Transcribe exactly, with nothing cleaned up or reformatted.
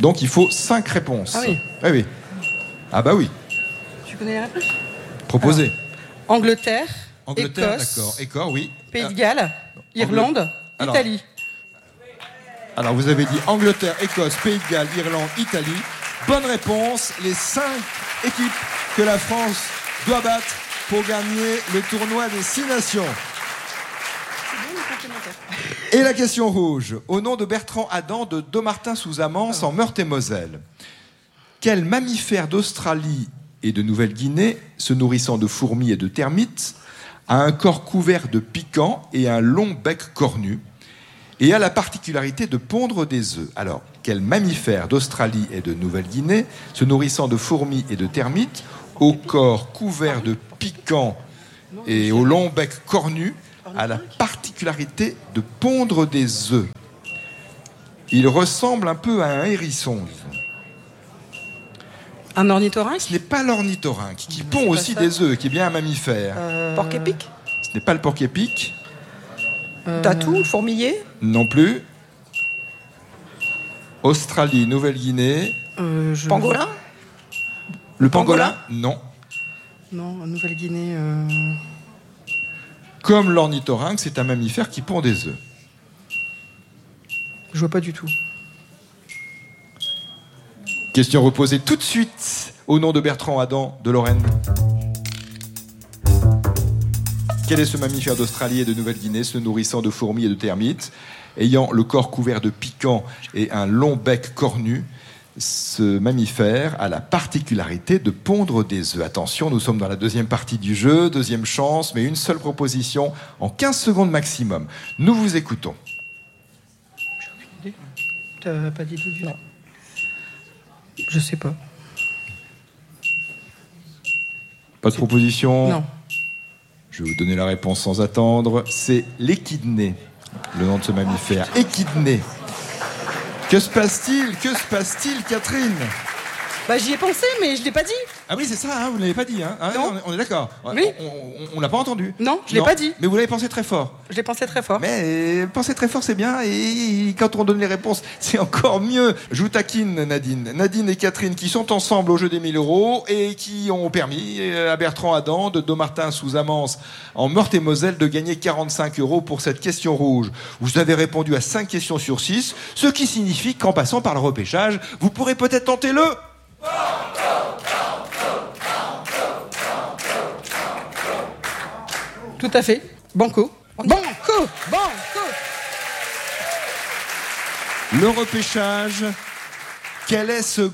Donc il faut cinq réponses. Ah oui. Ah oui. Ah bah oui. Tu connais les réponses? Proposez. Alors, Angleterre, Angleterre, Écosse, d'accord. Écosse, oui. Pays de Galles, Irlande, Alors, Italie. Alors vous avez dit Angleterre, Écosse, Pays de Galles, Irlande, Italie. Bonne réponse. Les cinq équipes que la France doit battre pour gagner le tournoi des six nations. Et la question rouge. Au nom de Bertrand Adam de Dommartin-sous-Amance en Meurthe-et-Moselle, quel mammifère d'Australie et de Nouvelle-Guinée, se nourrissant de fourmis et de termites, a un corps couvert de piquants et un long bec cornu et a la particularité de pondre des œufs? Alors, quel mammifère d'Australie et de Nouvelle-Guinée, se nourrissant de fourmis et de termites, au corps couvert de piquants et au long bec cornu, a la particularité de pondre des œufs? Il ressemble un peu à un hérisson. Un ornithorynque? Ce n'est pas l'ornithorynque, qui pond C'est aussi pas ça. des œufs, qui est bien un mammifère. Euh... Porc-épic? Ce n'est pas le porc-épic. euh, Tatou? Fourmilier? Non plus. Australie, Nouvelle-Guinée. euh, je- Pangolin? Le pangolin? Non. Non, Nouvelle-Guinée. Euh... Comme l'ornithorynque, c'est un mammifère qui pond des œufs. Je vois pas du tout. Question reposée tout de suite au nom de Bertrand Adam de Lorraine. Quel est ce mammifère d'Australie et de Nouvelle-Guinée, se nourrissant de fourmis et de termites, ayant le corps couvert de piquants et un long bec cornu? Ce mammifère a la particularité de pondre des œufs. Attention, nous sommes dans la deuxième partie du jeu, deuxième chance, mais une seule proposition en quinze secondes maximum. Nous vous écoutons. T'as pas d'idée du tout? Je sais pas. Pas de proposition? Non. Je vais vous donner la réponse sans attendre. C'est l'échidné, le nom de ce mammifère. Échidné. Que se passe-t-il? Que se passe-t-il, Catherine? Bah j'y ai pensé, mais je l'ai pas dit. Ah oui, c'est ça, hein, vous ne l'avez pas dit. Hein. Ah, Non. On est, on est d'accord. Oui. On ne l'a pas entendu. Non, je l'ai pas dit. Mais vous l'avez pensé très fort. Je l'ai pensé très fort. Mais euh, penser très fort, c'est bien. Et quand on donne les réponses, c'est encore mieux. Je vous taquine, Nadine. Nadine et Catherine qui sont ensemble au jeu des mille euros et qui ont permis à Bertrand Adam de Dommartin-sous-Amance en Meurthe-et-Moselle de gagner quarante-cinq euros pour cette question rouge. Vous avez répondu à cinq questions sur six, ce qui signifie qu'en passant par le repêchage, vous pourrez peut-être tenter le... Tout à fait. Banco. Banco. Banco. Le repêchage. Quel est ce